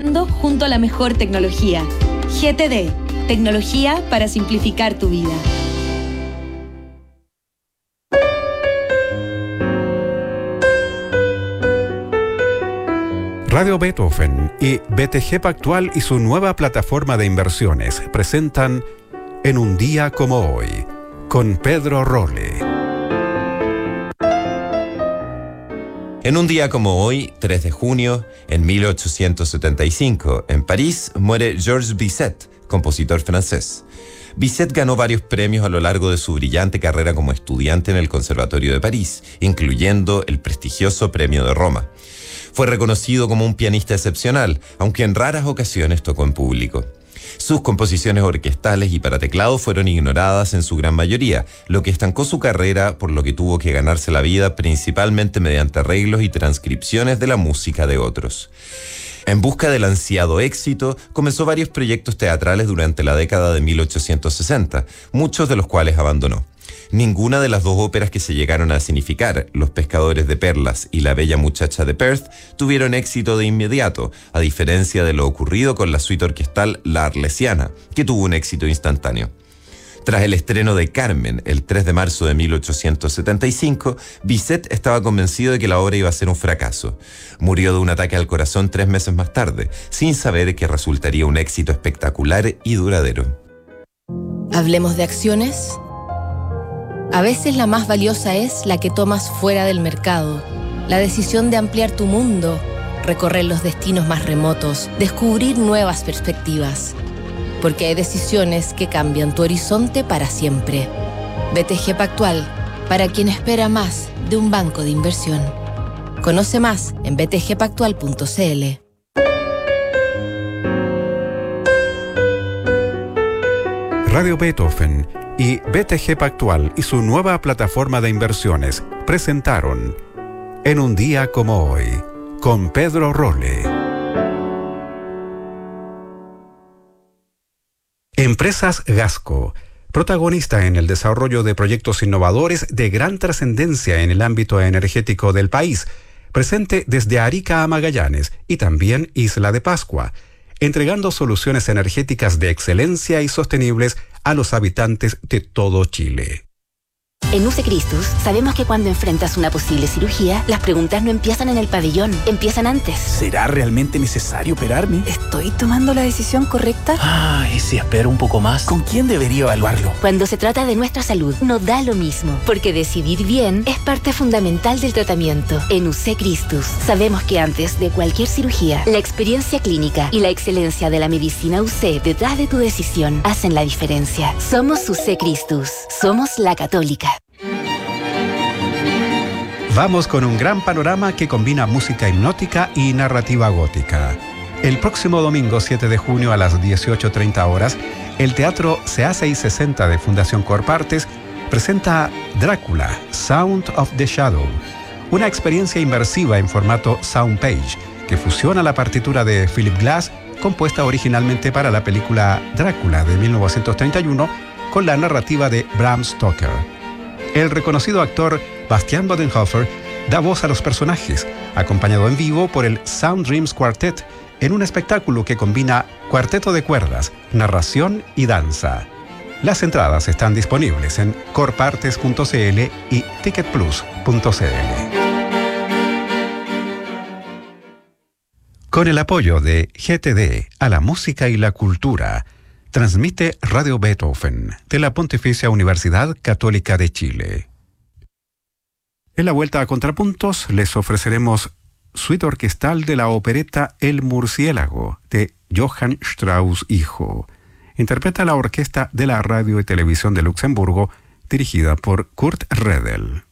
creciendo junto a la mejor tecnología. GTD, tecnología para simplificar tu vida. Radio Beethoven y BTG Pactual y su nueva plataforma de inversiones presentan En un día como hoy, con Pedro Rolle. En un día como hoy, 3 de junio, en 1875, en París, muere Georges Bizet, compositor francés. Bizet ganó varios premios a lo largo de su brillante carrera como estudiante en el Conservatorio de París, incluyendo el prestigioso Premio de Roma. Fue reconocido como un pianista excepcional, aunque en raras ocasiones tocó en público. Sus composiciones orquestales y para teclado fueron ignoradas en su gran mayoría, lo que estancó su carrera, por lo que tuvo que ganarse la vida principalmente mediante arreglos y transcripciones de la música de otros. En busca del ansiado éxito, comenzó varios proyectos teatrales durante la década de 1860, muchos de los cuales abandonó. Ninguna de las dos óperas que se llegaron a significar, Los pescadores de perlas y La bella muchacha de Perth, tuvieron éxito de inmediato, a diferencia de lo ocurrido con la suite orquestal La Arlesiana, que tuvo un éxito instantáneo. Tras el estreno de Carmen, el 3 de marzo de 1875, Bizet estaba convencido de que la obra iba a ser un fracaso. Murió de un ataque al corazón 3 meses más tarde, sin saber que resultaría un éxito espectacular y duradero. ¿Hablemos de acciones? A veces la más valiosa es la que tomas fuera del mercado. La decisión de ampliar tu mundo, recorrer los destinos más remotos, descubrir nuevas perspectivas. Porque hay decisiones que cambian tu horizonte para siempre. BTG Pactual, para quien espera más de un banco de inversión. Conoce más en btgpactual.cl. Radio Beethoven y BTG Pactual y su nueva plataforma de inversiones presentaron En un día como hoy, con Pedro Rolle. Empresas Gasco, protagonista en el desarrollo de proyectos innovadores de gran trascendencia en el ámbito energético del país, presente desde Arica a Magallanes y también Isla de Pascua, entregando soluciones energéticas de excelencia y sostenibles a los habitantes de todo Chile. En UC Christus sabemos que cuando enfrentas una posible cirugía, las preguntas no empiezan en el pabellón, empiezan antes. ¿Será realmente necesario operarme? ¿Estoy tomando la decisión correcta? ¿Y si espero un poco más? ¿Con quién debería evaluarlo? Cuando se trata de nuestra salud, no da lo mismo, porque decidir bien es parte fundamental del tratamiento. En UC Christus sabemos que antes de cualquier cirugía, la experiencia clínica y la excelencia de la medicina UC detrás de tu decisión hacen la diferencia. Somos UC Christus, somos la católica. Vamos con un gran panorama que combina música hipnótica y narrativa gótica. El próximo domingo 7 de junio a las 18:30 horas, el Teatro CA660 de Fundación Corpartes presenta Drácula, Sound of the Shadow, una experiencia inmersiva en formato Soundpage que fusiona la partitura de Philip Glass, compuesta originalmente para la película Drácula de 1931, con la narrativa de Bram Stoker. El reconocido actor Bastian Bodenhofer da voz a los personajes, acompañado en vivo por el Sound Dreams Quartet, en un espectáculo que combina cuarteto de cuerdas, narración y danza. Las entradas están disponibles en corpartes.cl y ticketplus.cl. Con el apoyo de GTD a la música y la cultura, transmite Radio Beethoven de la Pontificia Universidad Católica de Chile. En la vuelta a Contrapuntos les ofreceremos suite orquestal de la opereta El Murciélago de Johann Strauss hijo. Interpreta la orquesta de la Radio y Televisión de Luxemburgo, dirigida por Kurt Redel.